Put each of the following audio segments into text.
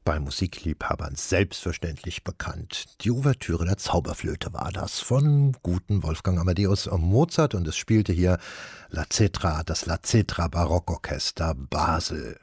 Bei Musikliebhabern selbstverständlich bekannt. Die Ouvertüre der Zauberflöte war das von guten Wolfgang Amadeus Mozart und es spielte hier La Cetra, das La Cetra Barockorchester Basel.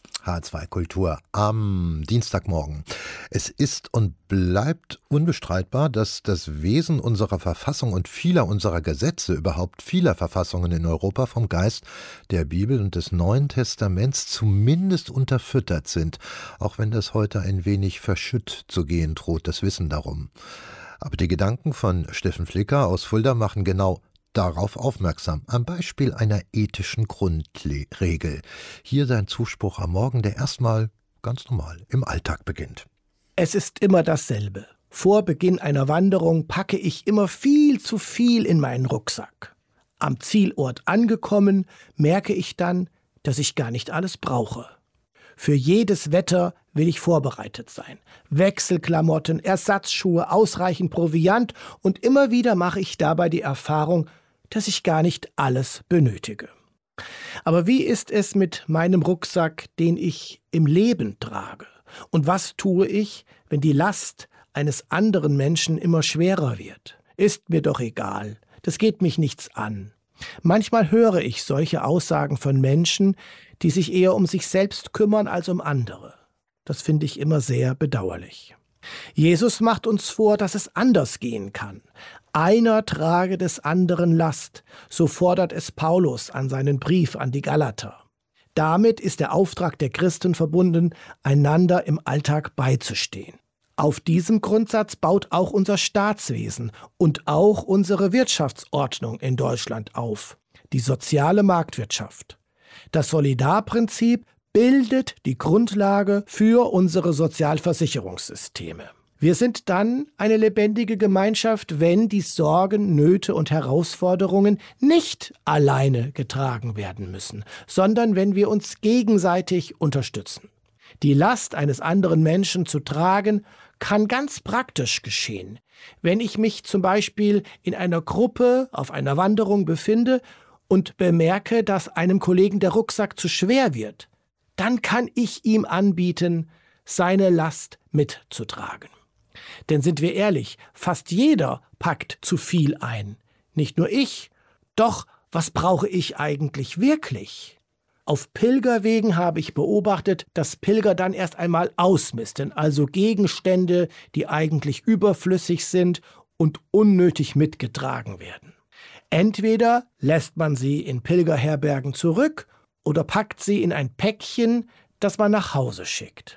H2 Kultur am Dienstagmorgen. Es ist und bleibt unbestreitbar, dass das Wesen unserer Verfassung und vieler unserer Gesetze, überhaupt vieler Verfassungen in Europa vom Geist der Bibel und des Neuen Testaments zumindest unterfüttert sind, auch wenn das heute ein wenig verschütt zu gehen droht, das Wissen darum. Aber die Gedanken von Steffen Flicker aus Fulda machen genau darauf aufmerksam, am Beispiel einer ethischen Grundregel. Hier sein Zuspruch am Morgen, der erstmal ganz normal im Alltag beginnt. Es ist immer dasselbe. Vor Beginn einer Wanderung packe ich immer viel zu viel in meinen Rucksack. Am Zielort angekommen, merke ich dann, dass ich gar nicht alles brauche. Für jedes Wetter will ich vorbereitet sein. Wechselklamotten, Ersatzschuhe, ausreichend Proviant und immer wieder mache ich dabei die Erfahrung, dass ich gar nicht alles benötige. Aber wie ist es mit meinem Rucksack, den ich im Leben trage? Und was tue ich, wenn die Last eines anderen Menschen immer schwerer wird? Ist mir doch egal, das geht mich nichts an. Manchmal höre ich solche Aussagen von Menschen, die sich eher um sich selbst kümmern als um andere. Das finde ich immer sehr bedauerlich. Jesus macht uns vor, dass es anders gehen kann. Einer trage des anderen Last, so fordert es Paulus an seinen Brief an die Galater. Damit ist der Auftrag der Christen verbunden, einander im Alltag beizustehen. Auf diesem Grundsatz baut auch unser Staatswesen und auch unsere Wirtschaftsordnung in Deutschland auf, die soziale Marktwirtschaft. Das Solidarprinzip bildet die Grundlage für unsere Sozialversicherungssysteme. Wir sind dann eine lebendige Gemeinschaft, wenn die Sorgen, Nöte und Herausforderungen nicht alleine getragen werden müssen, sondern wenn wir uns gegenseitig unterstützen. Die Last eines anderen Menschen zu tragen, kann ganz praktisch geschehen. Wenn ich mich zum Beispiel in einer Gruppe auf einer Wanderung befinde und bemerke, dass einem Kollegen der Rucksack zu schwer wird, dann kann ich ihm anbieten, seine Last mitzutragen. Denn sind wir ehrlich, fast jeder packt zu viel ein. Nicht nur ich. Doch, was brauche ich eigentlich wirklich? Auf Pilgerwegen habe ich beobachtet, dass Pilger dann erst einmal ausmisten, also Gegenstände, die eigentlich überflüssig sind und unnötig mitgetragen werden. Entweder lässt man sie in Pilgerherbergen zurück oder packt sie in ein Päckchen, das man nach Hause schickt.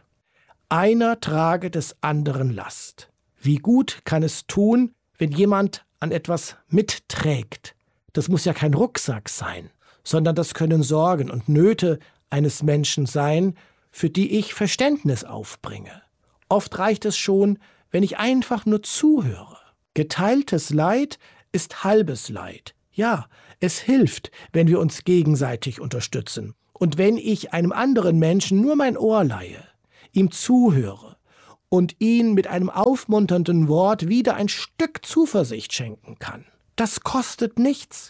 Einer trage des anderen Last. Wie gut kann es tun, wenn jemand an etwas mitträgt? Das muss ja kein Rucksack sein, sondern das können Sorgen und Nöte eines Menschen sein, für die ich Verständnis aufbringe. Oft reicht es schon, wenn ich einfach nur zuhöre. Geteiltes Leid ist halbes Leid. Ja, es hilft, wenn wir uns gegenseitig unterstützen. Und wenn ich einem anderen Menschen nur mein Ohr leihe, ihm zuhöre und ihn mit einem aufmunternden Wort wieder ein Stück Zuversicht schenken kann. Das kostet nichts,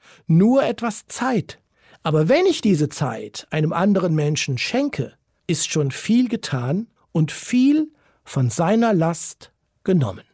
nur etwas Zeit. Aber wenn ich diese Zeit einem anderen Menschen schenke, ist schon viel getan und viel von seiner Last genommen.